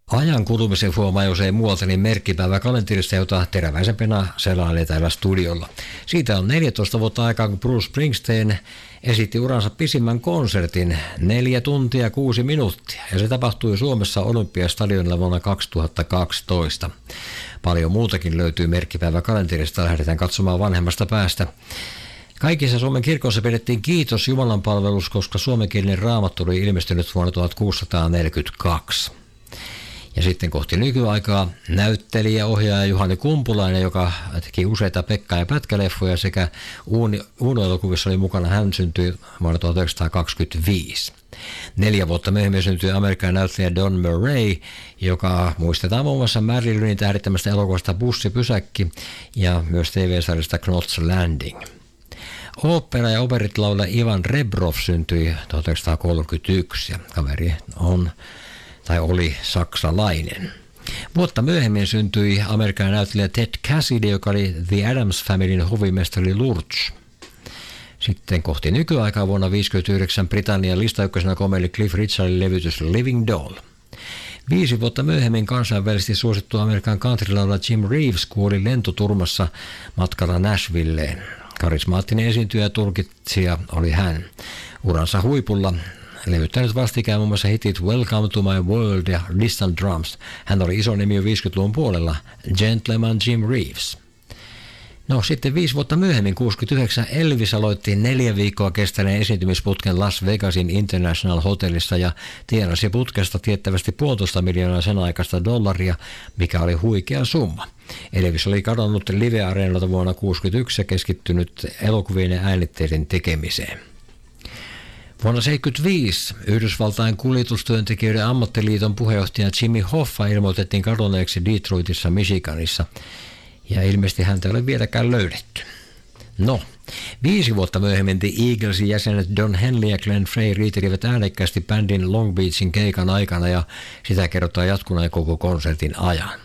Ajan kulumisen huomaa jos ei muualta, niin merkkipäivä kalenterista, jota teräväisempänä selailee täällä studiolla. Siitä on 14 vuotta aikaa, kun Bruce Springsteen esitti uransa pisimmän konsertin 4 tuntia 6 minuuttia. Ja se tapahtui Suomessa Olympiastadionilla vuonna 2012. Paljon muutakin löytyy merkkipäivä kalenterista, lähdetään katsomaan vanhemmasta päästä. Kaikissa Suomen kirkoissa pidettiin kiitos Jumalan palvelus, koska suomenkielinen raamattu oli ilmestynyt vuonna 1642. Ja sitten kohti nykyaikaa näyttelijä, ohjaaja Juhani Kumpulainen, joka teki useita Pekka- ja pätkäleffoja sekä Uuno-elokuvissa oli mukana. Hän syntyi vuonna 1925. 4 vuotta myöhemmin syntyi Amerikan näyttelijä Don Murray, joka muistetaan muun muassa Marilynin tähdittämästä elokuvasta Bussipysäkki ja myös TV-sarjasta Knots Landing. Opera- ja operittilaulaja Ivan Rebrov syntyi 1931 ja kaveri oli saksalainen. Vuotta myöhemmin syntyi Amerikan näyttelijä Ted Cassidy, joka oli The Addams Familyn hovimestari Lurch. Sitten kohti nykyaikaa vuonna 1959 Britannian listaykkösenä komeili Cliff Richardin levytys Living Doll. 5 vuotta myöhemmin kansainvälisesti suosittu Amerikan countrylaulaja Jim Reeves kuoli lentoturmassa matkalla Nashvilleen. Karismaattinen esiintyjä ja tulkitsija oli hän. Uransa huipulla levyttänyt vastikään muun muassa hitit Welcome to my world ja Distant Drums. Hän oli iso nimi jo 50-luvun puolella, Gentleman Jim Reeves. No sitten 5 vuotta myöhemmin, 69, Elvis aloitti 4 viikkoa kestäneen esiintymisputken Las Vegasin International Hotellissa ja tienasi putkesta tiettävästi $1,5 miljoonaa sen aikaista dollaria, mikä oli huikea summa. Elvis oli kadonnut live-areenalta vuonna 1961 ja keskittynyt elokuvien ja äänitteiden tekemiseen. Vuonna 1975 Yhdysvaltain kuljetustyöntekijöiden ammattiliiton puheenjohtaja Jimmy Hoffa ilmoitettiin kadonneeksi Detroitissa, Michiganissa. Ja ilmeisesti häntä ei ole vieläkään löydetty. No, 5 vuotta myöhemmin The Eaglesin jäsenet Don Henley ja Glenn Frey riitelivät äänekkäästi bändin Long Beachin keikan aikana ja sitä kerrotaan jatkuneen koko konsertin ajan.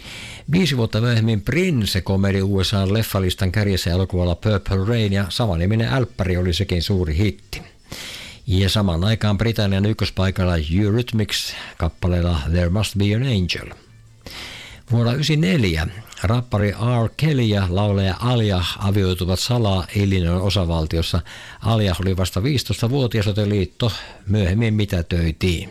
5 vuotta myöhemmin Prince komedi USA:n leffalistan kärjessä elokuvalla Purple Rain ja samaniminen älppäri oli sekin suuri hitti. Ja samaan aikaan Britannian ykköspaikalla Eurythmics kappaleella There Must Be an Angel. Vuonna 1994 rappari R. Kelly ja laulaja Alia avioituvat salaa Illinois osavaltiossa. Alia oli vasta 15-vuotias, joten liitto myöhemmin mitätöitiin.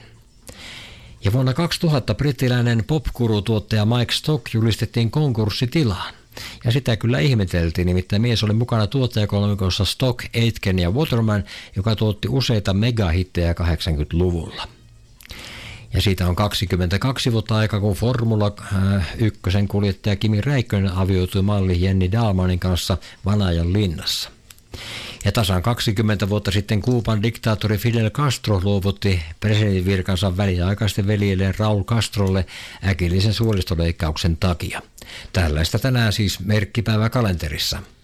Ja vuonna 2000 brittiläinen popguru-tuottaja Mike Stock julistettiin konkurssitilaan. Ja sitä kyllä ihmeteltiin, nimittäin mies oli mukana tuottajakolmikossa Stock, Aitken ja Waterman, joka tuotti useita megahittejä 80-luvulla. Ja siitä on 22 vuotta aikaa, kun Formula 1 kuljettaja Kimi Räikkönen avioitui malli Jenni Dahlmanin kanssa Vanajan linnassa. Ja tasan 20 vuotta sitten Kuuban diktaattori Fidel Castro luovutti presidentin virkansa väliaikaisten veljelleen Raúl Castrolle äkillisen suolistoleikkauksen takia. Tällaista tänään siis merkkipäivä kalenterissa.